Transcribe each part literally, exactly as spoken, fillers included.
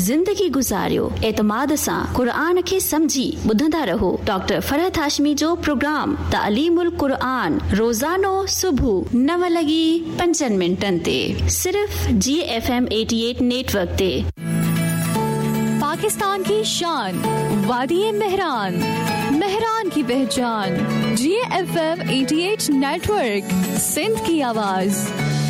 ज़िंदगी गुज़ारियो एतमाद सां क़ुरान खे समझी ॿुधंदा रहो। डॉक्टर फरहत हाशमी जो प्रोग्राम तालीमुल क़ुरान रोज़ानो सुबह नव लगी पंजनि मिंटनि ते सिर्फ जी एफ एम अठासी नेटवर्क ते। पाकिस्तान की शान, वादी मेहरान, मेहरान की पहचान, जी एफ एम अठासी नेटवर्क, सिंध की आवाज।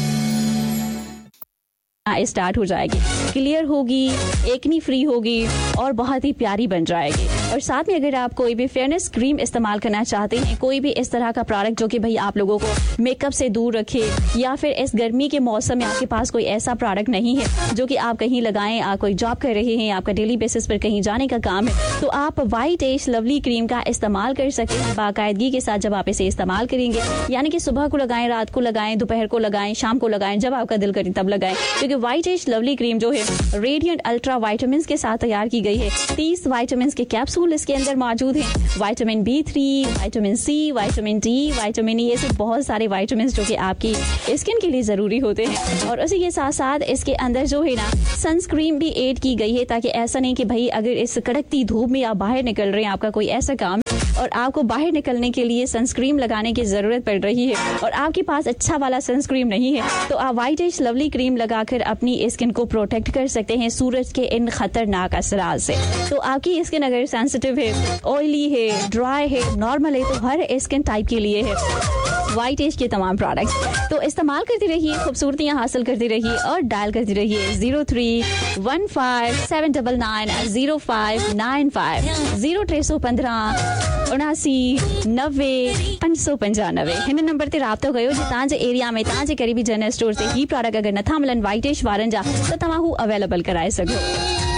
स्टार्ट हो जाएगी, क्लियर होगी, एकनी फ्री होगी और बहुत ही प्यारी बन जाएगी। और साथ में अगर आप कोई भी फेयरनेस क्रीम इस्तेमाल करना चाहते हैं, कोई भी इस तरह का प्रोडक्ट जो कि भाई आप लोगों को मेकअप से दूर रखे, या फिर इस गर्मी के मौसम में आपके पास कोई ऐसा प्रोडक्ट नहीं है जो कि आप कहीं लगाएं, आप कोई जॉब कर रहे हैं, आपका डेली बेसिस पर कहीं जाने का काम है, तो आप वाइट एज लवली क्रीम का इस्तेमाल कर सकते हैं बाकायदगी के साथ। जब आप इसे इस्तेमाल करेंगे, यानी कि सुबह को लगाएं, रात को लगाएं, दोपहर को लगाएं, शाम को लगाएं, जब आपका दिल करे तब लगाएं, क्योंकि वाइट एज लवली क्रीम जो है रेडिएंट अल्ट्रा वाइटामिन के साथ तैयार की गई है। तीस वाइटामिन के कैप्सूल इसके अंदर मौजूद हैं। Vitamin B three, vitamin C, vitamin D, vitamin E, ऐसे बहुत सारे वाइटामिन जो कि आपकी स्किन के लिए जरूरी होते हैं। और उसी के साथ साथ इसके अंदर जो है ना सनस्क्रीन भी ऐड की गई है, ताकि ऐसा नहीं कि भाई अगर इस कड़कती धूप में आप बाहर निकल रहे हैं, आपका कोई ऐसा काम और आपको बाहर निकलने के लिए सनस्क्रीन लगाने की जरूरत पड़ रही है और आपके पास अच्छा वाला सनस्क्रीन नहीं है, तो आप वाइट एज लवली क्रीम लगाकर अपनी स्किन को प्रोटेक्ट कर सकते हैं सूरज के इन खतरनाक असरात से। तो आपकी स्किन अगर सेंसिटिव है, ऑयली है, ड्राई है, नॉर्मल है, तो हर स्किन टाइप के लिए है वाइट एज के तमाम प्रोडक्ट्स। तो इस्तेमाल करती रहिए, खूबसूरतियां हासिल करती रहिए और डायल करती रहिए zero three one five seven double nine zero five nine five zero टे सौ पंद्रह उनासी नवे पंज सौ पंजानवे हिन नंबर ते राब्तो कयो। जे तव्हांजे एरिया में तव्हांजे करीबी जनरल स्टोर ते ही प्रोडक्ट अगर नथा मिलन वाइट एज वारनि जा, त तव्हां हू अवेलेबल कराए सघो।